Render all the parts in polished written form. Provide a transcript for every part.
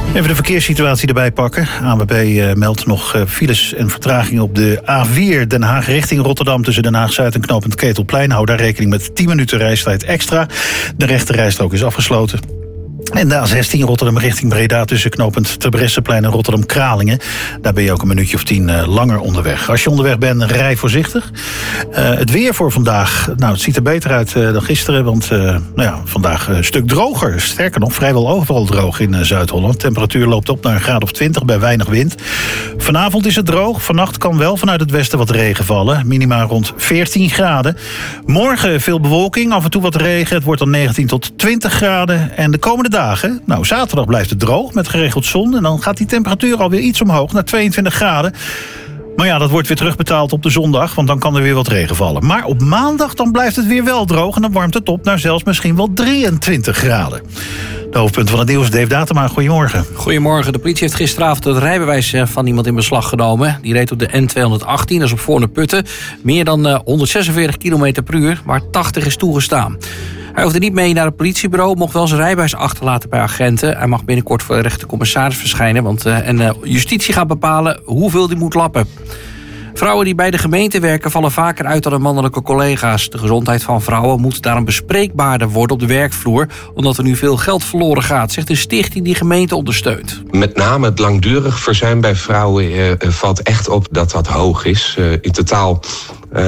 Even de verkeerssituatie erbij pakken. ANWB meldt nog files en vertragingen op de A4 Den Haag richting Rotterdam tussen Den Haag-Zuid en knooppunt Ketelplein. Hou daar rekening met 10 minuten reistijd extra. De rechte rijstrook is afgesloten. En de A16 Rotterdam richting Breda tussen knooppunt Terbrechtseplein en Rotterdam-Kralingen. Daar ben je ook een minuutje of 10 langer onderweg. Als je onderweg bent, rij voorzichtig. Het weer voor vandaag, het ziet er beter uit dan gisteren. Want vandaag een stuk droger. Sterker nog, vrijwel overal droog in Zuid-Holland. De temperatuur loopt op naar een graad of 20 bij weinig wind. Vanavond is het droog. Vannacht kan wel vanuit het westen wat regen vallen. Minima rond 14 graden. Morgen veel bewolking, af en toe wat regen. Het wordt dan 19 tot 20 graden. En de komende dagen, zaterdag blijft het droog met geregeld zon. En dan gaat die temperatuur alweer iets omhoog naar 22 graden. Maar ja, dat wordt weer terugbetaald op de zondag, want dan kan er weer wat regen vallen. Maar op maandag dan blijft het weer wel droog en dan warmt het op naar zelfs misschien wel 23 graden. De hoofdpunten van het nieuws, Dave Datema, goedemorgen. Goedemorgen. De politie heeft gisteravond het rijbewijs van iemand in beslag genomen. Die reed op de N218, dat is op Voorne-Putten. Meer dan 146 km per uur, waar 80 is toegestaan. Hij hoefde niet mee naar het politiebureau, mocht wel zijn rijbewijs achterlaten bij agenten. Hij mag binnenkort voor de rechtercommissaris verschijnen, want justitie gaat bepalen hoeveel hij moet lappen. Vrouwen die bij de gemeente werken vallen vaker uit dan hun mannelijke collega's. De gezondheid van vrouwen moet daarom bespreekbaarder worden op de werkvloer, omdat er nu veel geld verloren gaat, zegt een stichting die gemeente ondersteunt. Met name het langdurig verzuim bij vrouwen valt echt op dat dat hoog is. In totaal 7,1%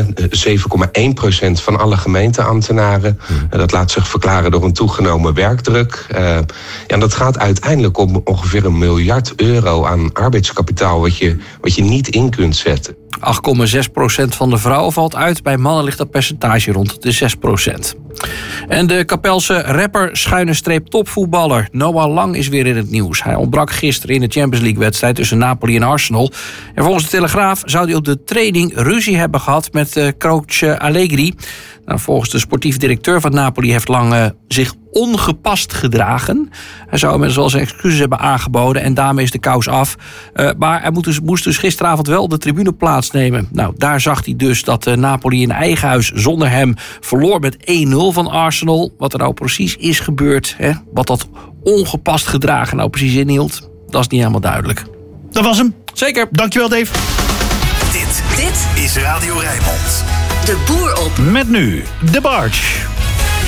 van alle gemeenteambtenaren. Dat laat zich verklaren door een toegenomen werkdruk. En dat gaat uiteindelijk om ongeveer €1 miljard aan arbeidskapitaal wat je niet in kunt zetten. 8,6% van de vrouwen valt uit. Bij mannen ligt dat percentage rond de 6%. En de Kapelse rapper topvoetballer Noah Lang is weer in het nieuws. Hij ontbrak gisteren in de Champions League-wedstrijd tussen Napoli en Arsenal. En volgens de Telegraaf zou hij op de training ruzie hebben gehad met coach Allegri. Volgens de sportief directeur van Napoli heeft Lang zich ongepast gedragen. Hij zou inmiddels wel zijn excuses hebben aangeboden en daarmee is de kous af. Maar hij moest dus gisteravond wel op de tribune plaatsnemen. Daar zag hij dus dat Napoli in eigen huis zonder hem verloor met 1-0 van Arsenal. Wat er nou precies is gebeurd, wat dat ongepast gedragen nou precies inhield, dat is niet helemaal duidelijk. Dat was hem. Zeker. Dankjewel, Dave. Dit is Radio Rijnmond. De Boer op. Met nu de Barge.